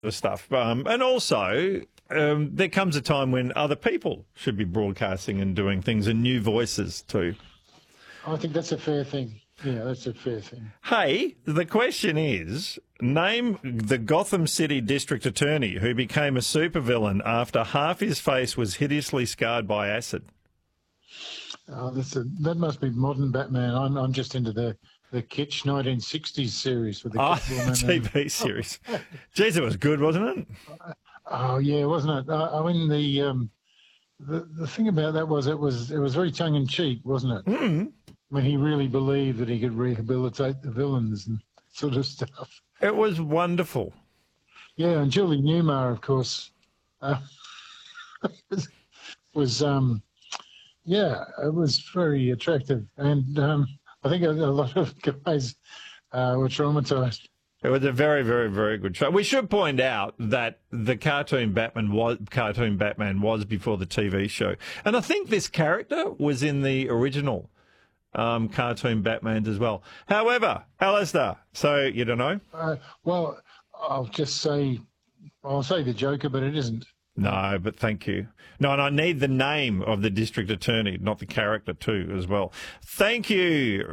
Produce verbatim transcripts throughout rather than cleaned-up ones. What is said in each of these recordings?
of stuff. Um, and also, um, there comes a time when other people should be broadcasting and doing things, and new voices too. I think that's a fair thing. Yeah, that's a fair thing. Hey, the question is, name the Gotham City District Attorney who became a supervillain after half his face was hideously scarred by acid. Oh, that's a, that must be modern Batman. I'm I'm just into the the kitsch nineteen sixties series with the Oh, Catwoman T V series. Jeez, it was good, wasn't it? Oh yeah, wasn't it? I, I mean the um the the thing about that was it was it was very tongue in cheek, wasn't it? Mm. When he really believed that he could rehabilitate the villains and sort of stuff. It was wonderful. Yeah, and Julie Newmar, of course, uh, was, was um yeah, it was very attractive, and um, I think a, a lot of guys uh, were traumatized. It was a very, very, very good show. We should point out that the cartoon Batman was cartoon Batman was before the T V show, and I think this character was in the original um, cartoon Batmans as well. However, Alistair, so you don't know? Uh, well, I'll just say, I'll say the Joker, but it isn't. No, but thank you. No, and I need the name of the district attorney, not the character too, as well. Thank you,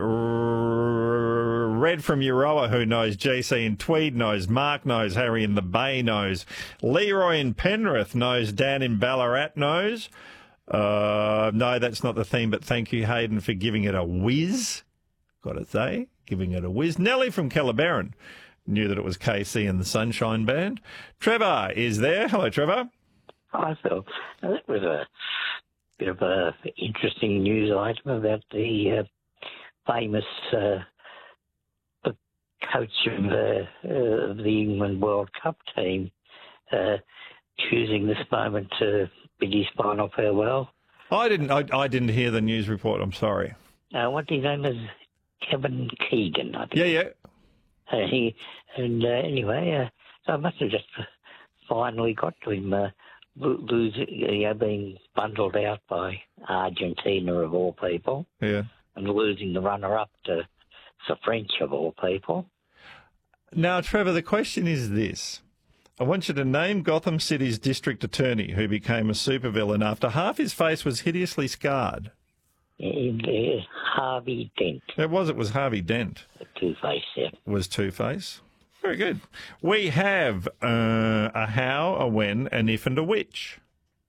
Red from Euroa, who knows. G C in Tweed knows. Mark knows. Harry in the Bay knows. Leroy in Penrith knows. Dan in Ballarat knows. Uh, no, that's not the theme, but thank you, Hayden, for giving it a whiz. Got to say, giving it a whiz. Nellie from Kellabarron knew that it was K C and the Sunshine Band. Trevor is there. Hello, Trevor. Hi, Phil. Now, that was a bit of a interesting news item about the uh, famous uh, the coach of uh, uh, the England World Cup team uh, choosing this moment to bid his final farewell. I didn't. I, I didn't hear the news report. I'm sorry. Uh, what his name is? Kevin Keegan, I think. Yeah, yeah. Uh, he and uh, anyway, uh, so I must have just finally got to him. Uh, losing, you know, being bundled out by Argentina of all people, yeah, and losing the runner-up to the French of all people. Now, Trevor, the question is this. I want you to name Gotham City's district attorney who became a supervillain after half his face was hideously scarred. It, it, Harvey Dent. It was, it was Harvey Dent. Two-Face, yeah. It was Two-Face. Very good. We have uh, a how, a when, an if, and a which.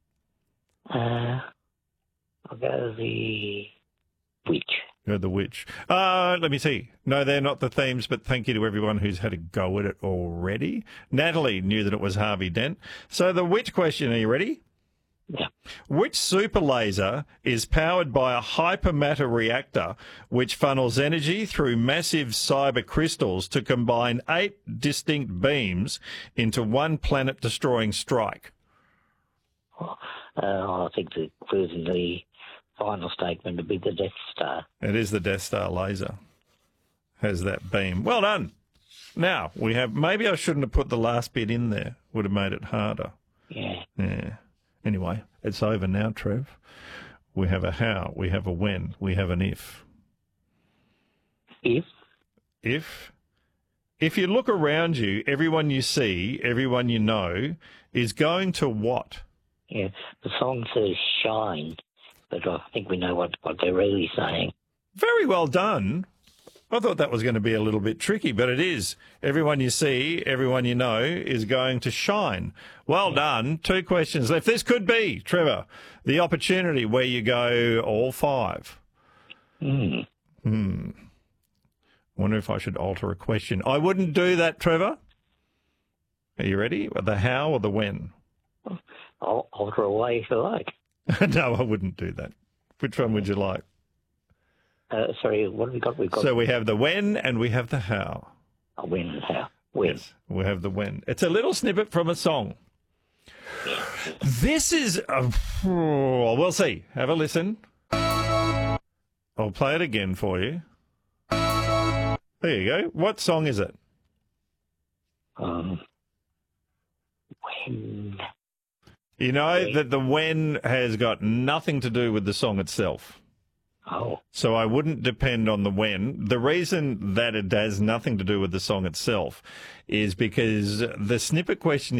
Uh, I'll go the which. Go the which. Uh, let me see. No, they're not the themes, but thank you to everyone who's had a go at it already. Natalie knew that it was Harvey Dent. So the which question, are you ready? Yeah. Which super laser is powered by a hypermatter reactor which funnels energy through massive cyber crystals to combine eight distinct beams into one planet-destroying strike? Uh, I think the clues in the final statement would be the Death Star. It is the Death Star laser. Has that beam. Well done. Now, we have... Maybe I shouldn't have put the last bit in there. Would have made it harder. Yeah. Yeah. Anyway, it's over now, Trev. We have a how, we have a when, we have an if. If? If. If you look around you, everyone you see, everyone you know, is going to what? Yeah, the song says shine, but I think we know what, what they're really saying. Very well done. I thought that was going to be a little bit tricky, but it is. Everyone you see, everyone you know is going to shine. Well done. Two questions left. This could be, Trevor, the opportunity where you go all five. Hmm. Hmm. Wonder if I should alter a question. I wouldn't do that, Trevor. Are you ready? The how or the when? I'll alter away if you like. No, I wouldn't do that. Which one would you like? Uh, sorry, what have we got? We've got. So we have the when and we have the how. A when and how. When. Yes, we have the when. It's a little snippet from a song. This is, a, oh, we'll see. Have a listen. I'll play it again for you. There you go. What song is it? Um, when. You know that the when has got nothing to do with the song itself. Oh, well. So I wouldn't depend on the when. The reason that it has nothing to do with the song itself is because the snippet question